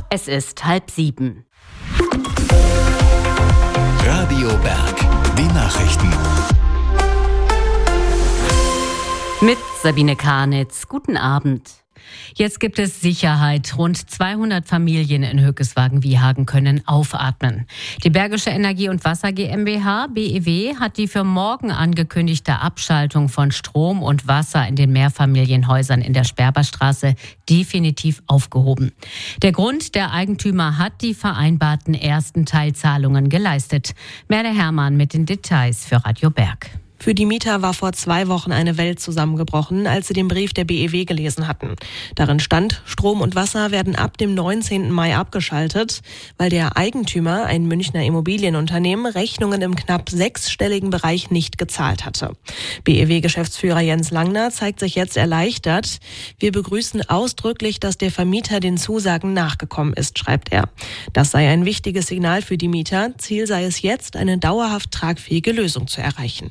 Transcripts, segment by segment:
Es ist 6:30. Radio Berg, die Nachrichten. Mit Sabine Karnitz. Guten Abend. Jetzt gibt es Sicherheit. Rund 200 Familien in Höckeswagen-Wiehagen können aufatmen. Die Bergische Energie- und Wasser GmbH, BEW, hat die für morgen angekündigte Abschaltung von Strom und Wasser in den Mehrfamilienhäusern in der Sperberstraße definitiv aufgehoben. Der Grund: der Eigentümer hat die vereinbarten ersten Teilzahlungen geleistet. Merle Hermann mit den Details für Radio Berg. Für die Mieter war vor 2 Wochen eine Welt zusammengebrochen, als sie den Brief der BEW gelesen hatten. Darin stand, Strom und Wasser werden ab dem 19. Mai abgeschaltet, weil der Eigentümer, ein Münchner Immobilienunternehmen, Rechnungen im knapp 6-stelligen Bereich nicht gezahlt hatte. BEW-Geschäftsführer Jens Langner zeigt sich jetzt erleichtert. Wir begrüßen ausdrücklich, dass der Vermieter den Zusagen nachgekommen ist, schreibt er. Das sei ein wichtiges Signal für die Mieter. Ziel sei es jetzt, eine dauerhaft tragfähige Lösung zu erreichen.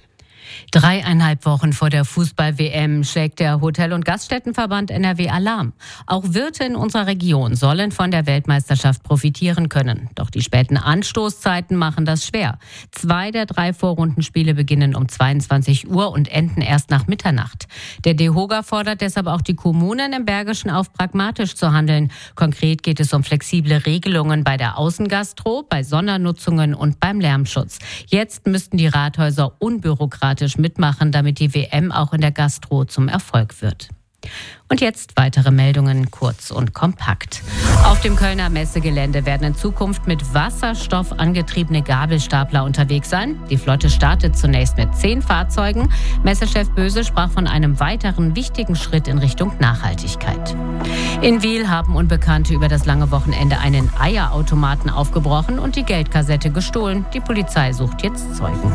3,5 Wochen vor der Fußball-WM schlägt der Hotel- und Gaststättenverband NRW Alarm. Auch Wirte in unserer Region sollen von der Weltmeisterschaft profitieren können. Doch die späten Anstoßzeiten machen das schwer. 2 der 3 Vorrundenspiele beginnen um 22 Uhr und enden erst nach Mitternacht. Der DEHOGA fordert deshalb auch die Kommunen im Bergischen auf, pragmatisch zu handeln. Konkret geht es um flexible Regelungen bei der Außengastro, bei Sondernutzungen und beim Lärmschutz. Jetzt müssten die Rathäuser unbürokratisch mitmachen, damit die WM auch in der Gastro zum Erfolg wird. Und jetzt weitere Meldungen, kurz und kompakt. Auf dem Kölner Messegelände werden in Zukunft mit Wasserstoff angetriebene Gabelstapler unterwegs sein. Die Flotte startet zunächst mit 10 Fahrzeugen. Messechef Böse sprach von einem weiteren wichtigen Schritt in Richtung Nachhaltigkeit. In Wil haben Unbekannte über das lange Wochenende einen Eierautomaten aufgebrochen und die Geldkassette gestohlen. Die Polizei sucht jetzt Zeugen.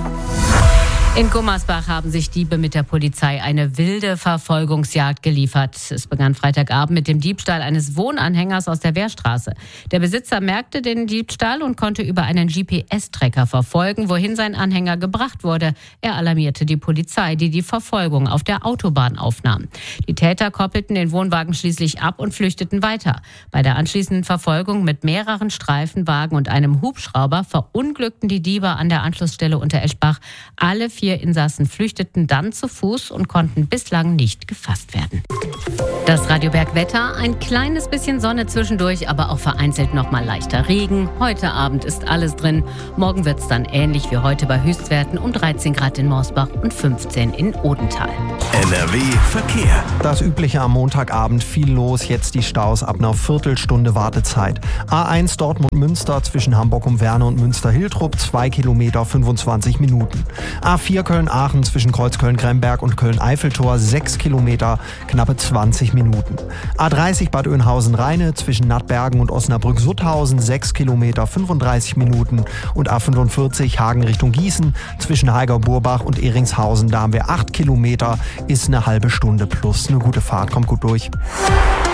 In Gummersbach haben sich Diebe mit der Polizei eine wilde Verfolgungsjagd geliefert. Es begann Freitagabend mit dem Diebstahl eines Wohnanhängers aus der Wehrstraße. Der Besitzer merkte den Diebstahl und konnte über einen GPS-Tracker verfolgen, wohin sein Anhänger gebracht wurde. Er alarmierte die Polizei, die die Verfolgung auf der Autobahn aufnahm. Die Täter koppelten den Wohnwagen schließlich ab und flüchteten weiter. Bei der anschließenden Verfolgung mit mehreren Streifenwagen und einem Hubschrauber verunglückten die Diebe an der Anschlussstelle unter Eschbach. Alle 4 Insassen flüchteten dann zu Fuß und konnten bislang nicht gefasst werden. Das Radio Berg Wetter: ein kleines bisschen Sonne zwischendurch, aber auch vereinzelt noch mal leichter Regen. Heute Abend ist alles drin. Morgen wird es dann ähnlich wie heute bei Höchstwerten um 13 Grad in Morsbach und 15 in Odenthal. NRW Verkehr. Das Übliche am Montagabend, viel los, jetzt die Staus ab einer Viertelstunde Wartezeit. A1 Dortmund-Münster zwischen Hamburg-um-Werne und Münster-Hiltrup, 2 Kilometer, 25 Minuten. A4 Köln-Aachen zwischen Kreuzköln-Gremberg und Köln-Eiffeltor, 6 Kilometer, knappe 20 Minuten. A30 Bad Oeynhausen-Rheine zwischen Nattbergen und Osnabrück-Sutthausen, 6 Kilometer, 35 Minuten. Und A45 Hagen Richtung Gießen zwischen Heiger-Burbach und Ehringshausen, da haben wir 8 Kilometer, ist eine halbe Stunde plus. Eine gute Fahrt, kommt gut durch.